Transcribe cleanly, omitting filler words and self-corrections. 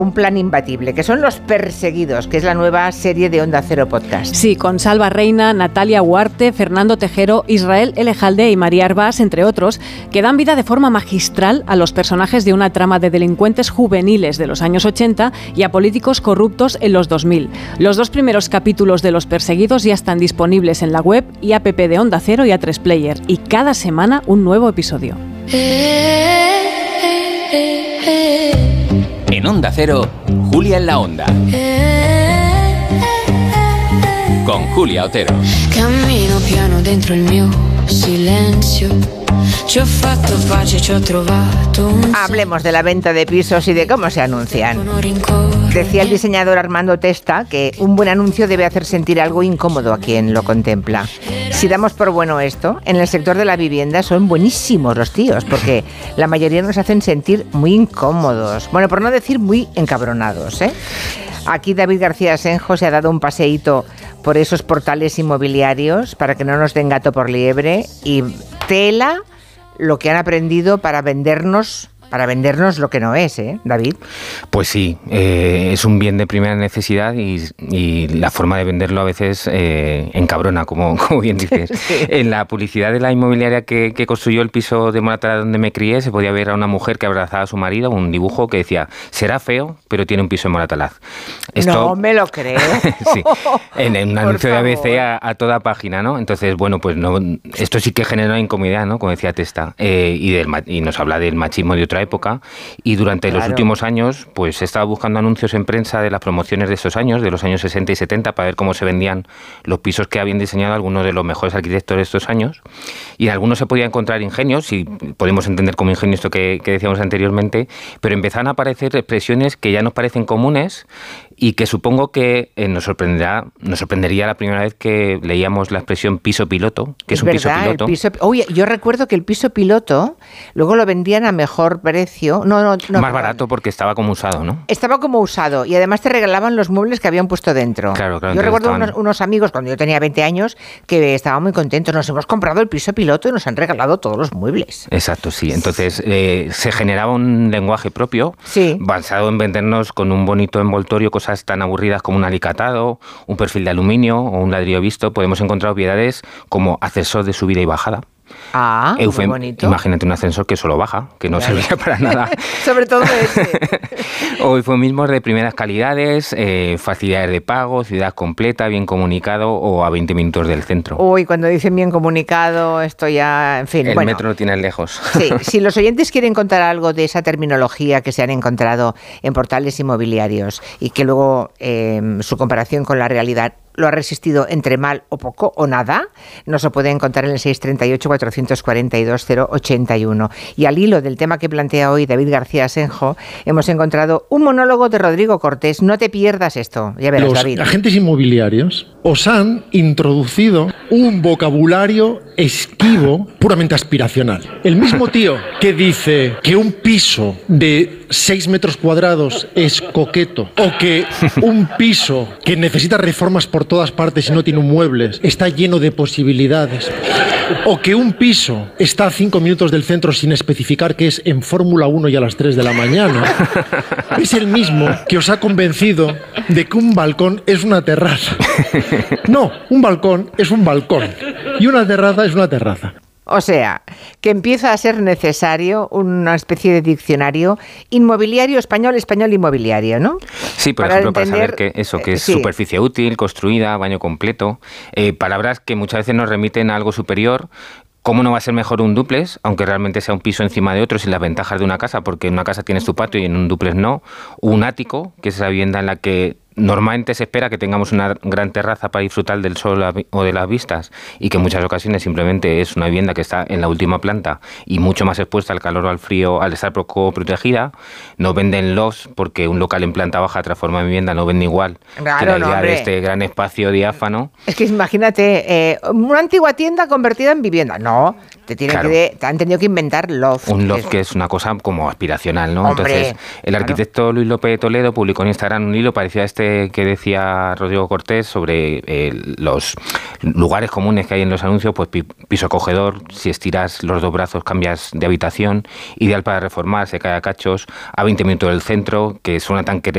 Un plan imbatible, que son Los Perseguidos, que es la nueva serie de Onda Cero Podcast. Sí, con Salva Reina, Natalia Huarte, Fernando Tejero, Israel Elejalde y María Arbás, entre otros, que dan vida de forma magistral a los personajes de una trama de delincuentes juveniles de los años 80 y a políticos corruptos en los 2000. Los 2 primeros capítulos de Los Perseguidos ya están disponibles en la web y app de Onda Cero y A3 Player, y cada semana un nuevo episodio. En Onda Cero, Julia en la Onda. Con Julia Otero. Cammino piano dentro il mio silenzio. Ci ho fatto pace, ci ho trovato un... Hablemos de la venta de pisos y de cómo se anuncian. Decía el diseñador Armando Testa que un buen anuncio debe hacer sentir algo incómodo a quien lo contempla. Si damos por bueno esto, en el sector de la vivienda son buenísimos los tíos, porque la mayoría nos hacen sentir muy incómodos. Bueno, por no decir muy encabronados, ¿eh? Aquí David García Asenjo se ha dado un paseíto por esos portales inmobiliarios para que no nos den gato por liebre, y tela lo que han aprendido para vendernos lo que no es, ¿eh, David? Pues sí, es un bien de primera necesidad y la forma de venderlo a veces encabrona, como bien dices. Sí. En la publicidad de la inmobiliaria que construyó el piso de Moratalaz donde me crié, se podía ver a una mujer que abrazaba a su marido, un dibujo que decía: será feo, pero tiene un piso en Moratalaz. Esto, no me lo creo. Sí, en un anuncio de ABC a toda página, ¿no? Entonces, bueno, pues no, esto sí que genera incomodidad, ¿no? Como decía Testa, y nos habla del machismo de otra época, y durante los últimos años pues he estado buscando anuncios en prensa de las promociones de esos años, de los años 60 y 70, para ver cómo se vendían los pisos que habían diseñado algunos de los mejores arquitectos de estos años, y en algunos se podía encontrar ingenios, y podemos entender como ingenio esto que decíamos anteriormente, pero empezaron a aparecer expresiones que ya nos parecen comunes y que supongo que nos sorprendería la primera vez que leíamos la expresión piso piloto, que es un piso piloto. Oye, yo recuerdo que el piso piloto luego lo vendían a mejor precio. No, más barato porque estaba como usado, ¿no? Estaba como usado, y además te regalaban los muebles que habían puesto dentro. Claro. Yo recuerdo unos amigos cuando yo tenía 20 años que estaban muy contentos. Nos hemos comprado el piso piloto y nos han regalado todos los muebles. Exacto, sí. Entonces se generaba un lenguaje propio, sí, basado en vendernos con un bonito envoltorio cosas tan aburridas como un alicatado, un perfil de aluminio o un ladrillo visto. Podemos encontrar obviedades como ascensor de subida y bajada. Ah, muy bonito. Imagínate un ascensor que solo baja, que no servía para nada. Sobre todo ese. O eufemismos de primeras calidades, facilidades de pago, ciudad completa, bien comunicado o a 20 minutos del centro. Uy, cuando dicen bien comunicado, esto ya, en fin. El metro lo tienes lejos. Sí, si los oyentes quieren contar algo de esa terminología que se han encontrado en portales inmobiliarios y que luego su comparación con la realidad lo ha resistido entre mal o poco o nada, nos lo pueden contar en el 638-442-081. Y al hilo del tema que plantea hoy David García Asenjo, hemos encontrado un monólogo de Rodrigo Cortés. No te pierdas esto, ya verás, David. Los agentes inmobiliarios os han introducido un vocabulario esquivo, puramente aspiracional. El mismo tío que dice que un piso de 6 metros cuadrados es coqueto, o que un piso que necesita reformas por todas partes y no tiene muebles está lleno de posibilidades, o que un piso está a 5 minutos del centro sin especificar que es en Fórmula 1 y a las 3 de la mañana, es el mismo que os ha convencido de que un balcón es una terraza. No, un balcón es un balcón y una terraza es una terraza. O sea, que empieza a ser necesario una especie de diccionario inmobiliario español inmobiliario, ¿no? Sí, por ejemplo, para saber que es sí, superficie útil, construida, baño completo, palabras que muchas veces nos remiten a algo superior. ¿Cómo no va a ser mejor un dúplex, aunque realmente sea un piso encima de otro, sin las ventajas de una casa? Porque en una casa tienes tu patio y en un dúplex no. Un ático, que es esa vivienda en la que normalmente se espera que tengamos una gran terraza para disfrutar del sol o de las vistas, y que en muchas ocasiones simplemente es una vivienda que está en la última planta y mucho más expuesta al calor o al frío al estar poco protegida. No venden lofts porque un local en planta baja transforma en vivienda no vende igual que la idea de este gran espacio diáfano. Es que imagínate, una antigua tienda convertida en vivienda. No, te han tenido que inventar loft. Un loft que es una cosa como aspiracional, ¿no? Hombre, entonces, el arquitecto Luis López de Toledo publicó en Instagram un hilo parecido a este que decía Rodrigo Cortés sobre los lugares comunes que hay en los anuncios, pues piso acogedor, si estiras los 2 brazos cambias de habitación, ideal para reformar, se cae a cachos, a 20 minutos del centro, que suena tan